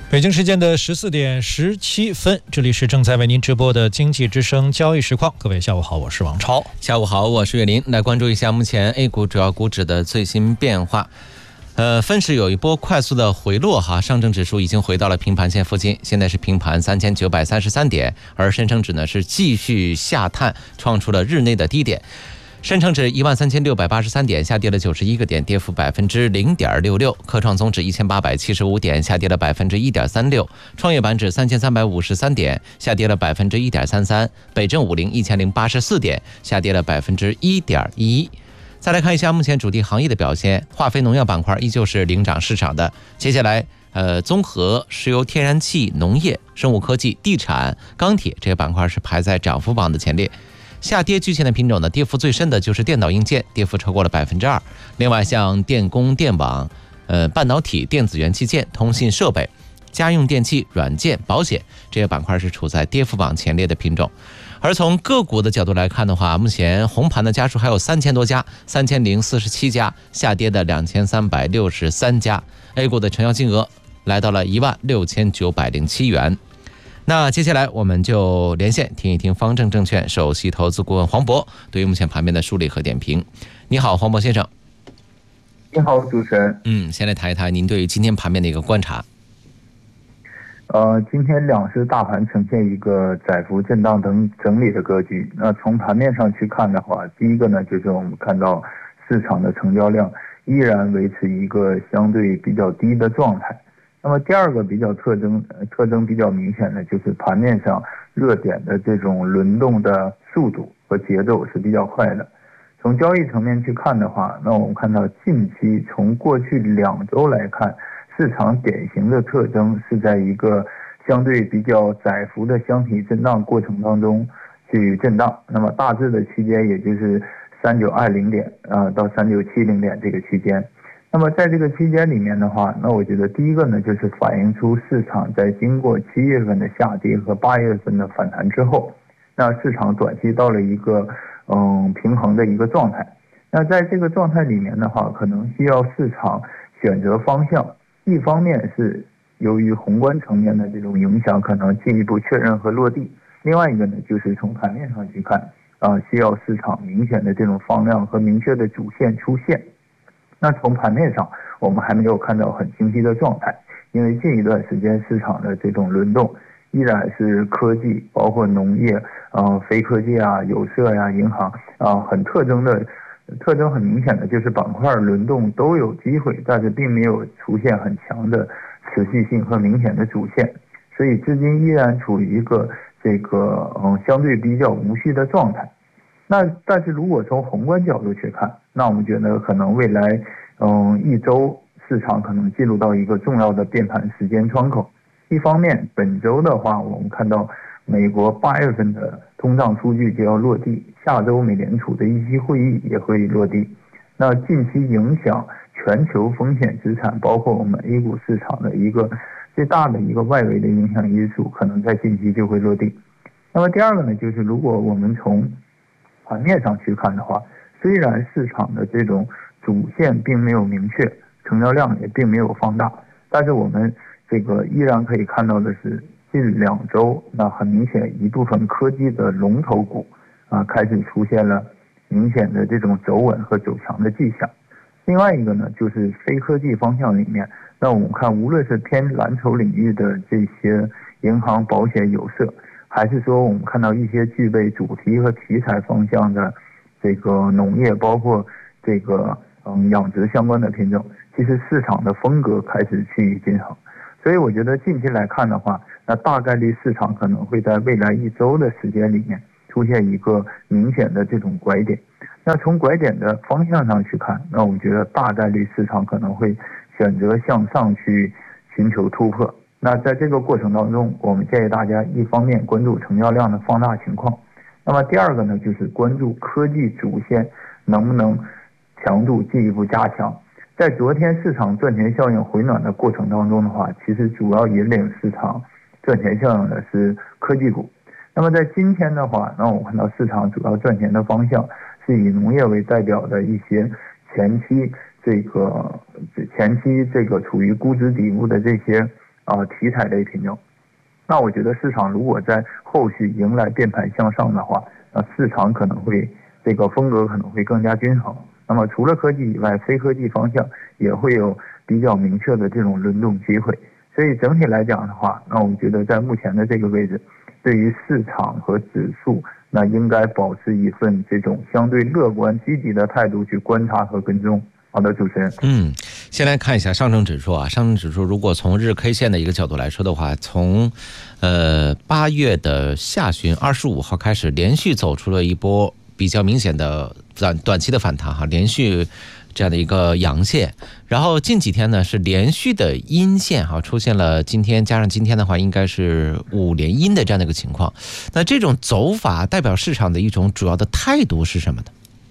北京时间的14:17，这里是正在为您直播的经济之声交易实况。各位下午好，我是王超。 下午好，我是岳林。来关注一下目前 A 股主要股指的最新变化。分时有一波快速的回落哈，上证指数已经回到了平盘线附近，现在是平盘3933点，而深成指呢是继续下探，创出了日内的低点。深成指13683点，下跌了91个点，跌幅0.66%。科创综指1875点，下跌了1.36%。创业板指3353点，下跌了1.33%。北证501084点，下跌了1.11%。再来看一下目前主题行业的表现，化肥农药板块依旧是领涨市场的。接下来综合、石油、天然气、农业、生物科技、地产、钢铁这些板块是排在涨幅榜的前列。下跌巨线的品种呢，跌幅最深的就是电脑硬件，跌幅超过了2%。另外像电工、电网、半导体、电子元器件、通信设备、家用电器、软件、保险这些板块是处在跌幅榜前列的品种。而从个股的角度来看的话，目前红盘的家数还有3000多家，3047家，下跌的2363家。A 股的成交金额来到了16907元。那接下来我们就连线听一听方正证券首席投资顾问黄渤对于目前盘面的梳理和点评。你好，黄渤先生。 你好，主持人。 先来谈一谈您对于今天盘面的一个观察。 今天两市大盘呈现一个窄幅震荡整理的格局。那从盘面上去看的话，第一个呢，就是我们看到市场的成交量依然维持一个相对比较低的状态。那么第二个比较特征比较明显的就是盘面上热点的这种轮动的速度和节奏是比较快的。从交易层面去看的话，那我们看到近期从过去2周来看，市场典型的特征是在一个相对比较窄幅的箱体震荡过程当中去震荡。那么大致的区间也就是3920点到3970点这个区间。那么在这个区间里面的话，那我觉得第一个呢，就是反映出市场在经过7月份的下跌和8月份的反弹之后，那市场短期到了一个平衡的一个状态。那在这个状态里面的话，可能需要市场选择方向，一方面是由于宏观层面的这种影响可能进一步确认和落地，另外一个呢，就是从盘面上去看需要市场明显的这种放量和明确的主线出现。那从盘面上我们还没有看到很清晰的状态，因为近一段时间市场的这种轮动依然是科技，包括农业非科技有色银行特征很明显的就是板块轮动都有机会，但是并没有出现很强的持续性和明显的主线，所以资金依然处于一个相对比较无序的状态。那但是如果从宏观角度去看，那我们觉得可能未来一周市场可能进入到一个重要的变盘时间窗口。一方面本周的话，我们看到美国8月份的通胀数据就要落地，下周美联储的议息会议也会落地。那近期影响全球风险资产，包括我们 A 股市场的一个最大的一个外围的影响因素，可能在近期就会落地。那么第二个呢，就是如果我们从盘面上去看的话，虽然市场的这种主线并没有明确，成交量也并没有放大，但是我们依然可以看到的是近2周，那很明显一部分科技的龙头股开始出现了明显的这种走稳和走强的迹象。另外一个呢，就是非科技方向里面，那我们看无论是偏蓝筹领域的这些银行、保险、有色，还是说我们看到一些具备主题和题材方向的农业，包括养殖相关的品种，其实市场的风格开始趋于均衡。所以我觉得近期来看的话，那大概率市场可能会在未来1周的时间里面出现一个明显的这种拐点。那从拐点的方向上去看，那我觉得大概率市场可能会选择向上去寻求突破。那在这个过程当中，我们建议大家一方面关注成交量的放大情况，那么第二个呢，就是关注科技主线能不能强度进一步加强。在昨天市场赚钱效应回暖的过程当中的话，其实主要引领市场赚钱效应的是科技股。那么在今天的话，那我们看到市场主要赚钱的方向是以农业为代表的一些前期处于估值底部的这些题材类品种。那我觉得市场如果在后续迎来变盘向上的话，那市场可能会这个风格可能会更加均衡。那么除了科技以外，非科技方向也会有比较明确的这种轮动机会。所以整体来讲的话，那我们觉得在目前的这个位置，对于市场和指数，那应该保持一份这种相对乐观积极的态度去观察和跟踪。好的，主持人。 先来看一下上证指数啊，上证指数如果从日 K 线的一个角度来说的话，从8月的下旬25号开始，连续走出了一波比较明显的短期的反弹哈，连续这样的一个阳线，然后近几天呢是连续的阴线哈，出现了今天加上今天的话，应该是5连阴的这样的一个情况。那这种走法代表市场的一种主要的态度是什么呢？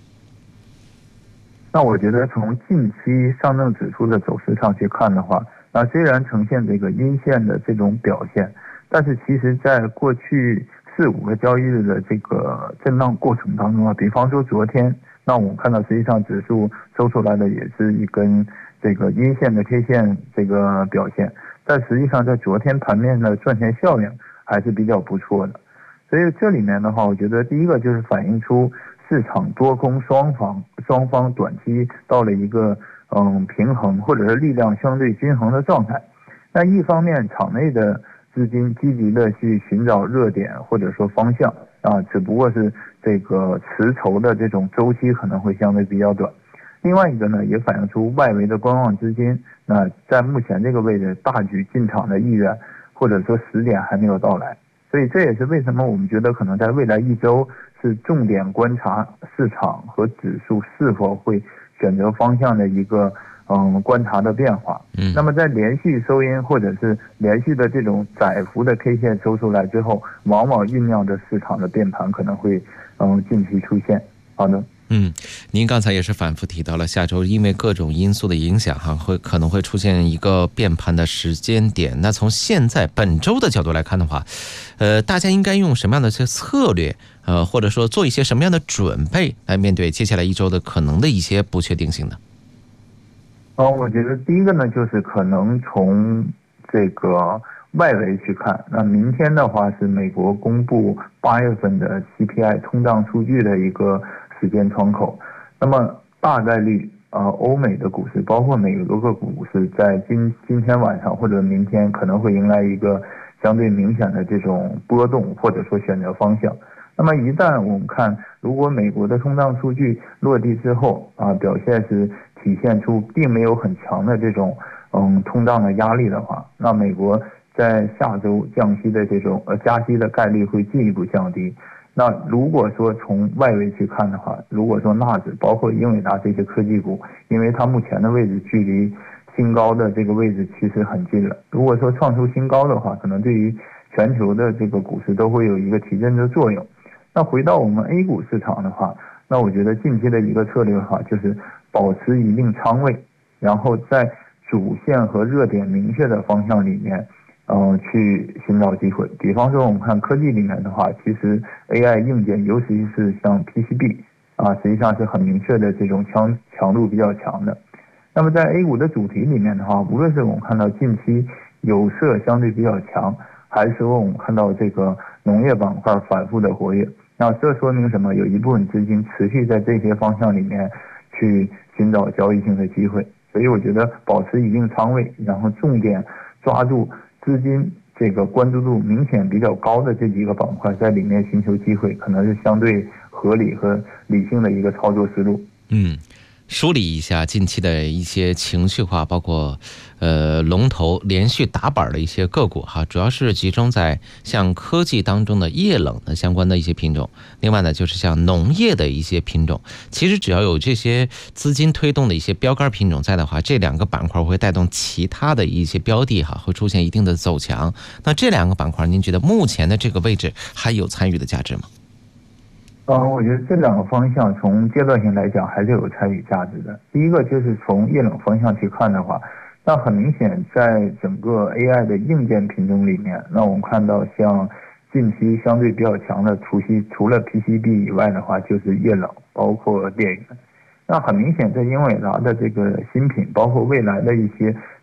那我觉得从近期上证指数的走势上去看的话，那虽然呈现这个阴线的这种表现，但是其实在过去4-5个交易日的这个震荡过程当中啊，比方说昨天，那我们看到实际上指数收出来的也是一根这个阴线的 K 线这个表现，但实际上在昨天盘面的赚钱效应还是比较不错的。所以这里面的话，我觉得第一个就是反映出市场多空双方短期到了一个平衡或者是力量相对均衡的状态。那一方面场内的资金积极的去寻找热点或者说方向啊，只不过是这个持筹的这种周期可能会相对比较短。另外一个呢，也反映出外围的观望资金那在目前这个位置大举进场的意愿或者说时点还没有到来。所以这也是为什么我们觉得可能在未来1周是重点观察市场和指数是否会选择方向的一个观察的变化。那么在连续收阴或者是连续的这种窄幅的 K 线收出来之后，往往酝酿着市场的变盘可能会近期出现。好的。 您刚才也是反复提到了下周因为各种因素的影响哈，可能会出现一个变盘的时间点。那从现在本周的角度来看的话，大家应该用什么样的策略或者说做一些什么样的准备来面对接下来1周的可能的一些不确定性呢？ 我觉得第一个呢，就是可能从这个外围去看，那明天的话是美国公布8月份的 CPI 通胀数据的一个时间窗口，那么大概率欧美的股市包括美国各股市在今天晚上或者明天可能会迎来一个相对明显的这种波动或者说选择方向。那么一旦我们看如果美国的通胀数据落地之后表现是体现出并没有很强的这种通胀的压力的话，那美国在下周降息的这种加息的概率会进一步降低。那如果说从外围去看的话，如果说纳指包括英伟达这些科技股，因为它目前的位置距离新高的这个位置其实很近了，如果说创出新高的话，可能对于全球的这个股市都会有一个提振的作用。那回到我们 A 股市场的话，那我觉得近期的一个策略的话，就是保持一定仓位，然后在主线和热点明确的方向里面去寻找机会。比方说我们看科技里面的话，其实 AI 硬件尤其是像 PCB 实际上是很明确的这种强度比较强的。那么在 A 股的主题里面的话，无论是我们看到近期有色相对比较强，还是说我们看到这个农业板块反复的活跃，那这说明什么？有一部分资金持续在这些方向里面去寻找交易性的机会。所以我觉得保持一定仓位，然后重点抓住资金这个关注度明显比较高的这几个板块，在里面寻求机会，可能是相对合理和理性的一个操作思路。 梳理一下近期的一些情绪化，包括龙头连续打板的一些个股哈，主要是集中在像科技当中的液冷的相关的一些品种，另外呢就是像农业的一些品种。其实只要有这些资金推动的一些标杆品种在的话，这两个板块会带动其他的一些标的哈，会出现一定的走强。那这两个板块您觉得目前的这个位置还有参与的价值吗？ 我觉得这两个方向从阶段性来讲还是有参与价值的。第一个就是从液冷方向去看的话，那很明显在整个 AI 的硬件品种里面，那我们看到像近期相对比较强的除了 PCB 以外的话，就是液冷包括电源。那很明显在英伟达的这个新品包括未来的一些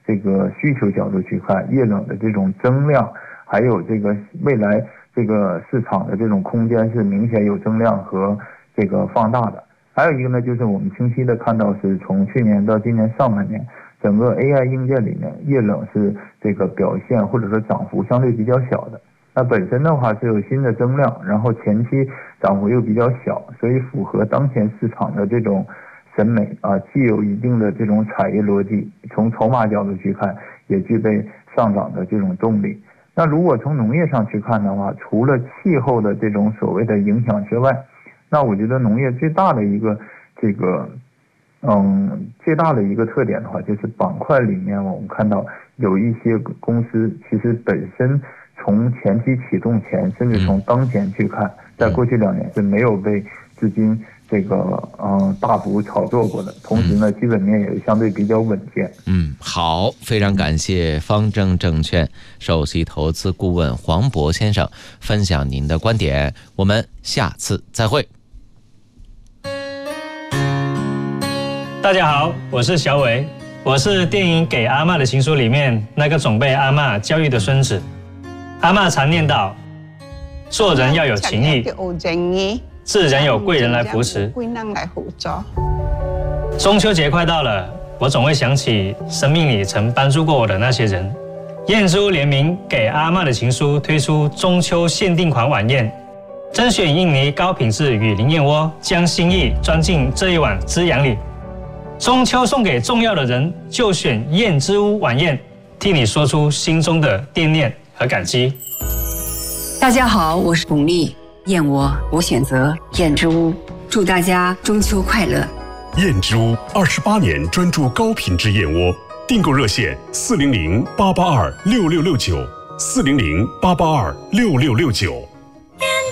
这个需求角度去看，液冷的这种增量，还有这个未来这个市场的这种空间是明显有增量和这个放大的。还有一个呢，就是我们清晰的看到是从去年到今年上半年，整个 AI 硬件里面液冷是这个表现或者说涨幅相对比较小的。那本身的话是有新的增量，然后前期涨幅又比较小，所以符合当前市场的这种审美啊，既有一定的这种产业逻辑，从筹码角度去看，也具备上涨的这种动力。那如果从农业上去看的话，除了气候的这种所谓的影响之外，那我觉得农业最大的一个最大的一个特点的话，就是板块里面我们看到有一些公司其实本身从前期启动前，甚至从当前去看，在过去2年是没有被资金这个大幅炒作过的，同时呢，基本面也相对比较稳健。 好，非常感谢方正证券首席投资顾问黄渤先生分享您的观点，我们下次再会。 大家好，我是小伟，我是电影《给阿嬷的情书》里面那个总被阿嬷教育的孙子。阿嬷常念叨，做人要有情义，自然有贵人来扶持。中秋节快到了，我总会想起生命里曾帮助过我的那些人。燕之屋联名《给阿嬷的情书》推出中秋限定款晚宴，甄选印尼高品质雨林燕窝，将心意装进这一碗滋养里。中秋送给重要的人，就选燕之屋晚宴，替你说出心中的惦念和感激。 大家好，我是巩俐，燕窝我选择燕之屋，祝大家中秋快乐。 燕之屋28年专注高品质燕窝，订购热线400-882-6669，400-882-6669。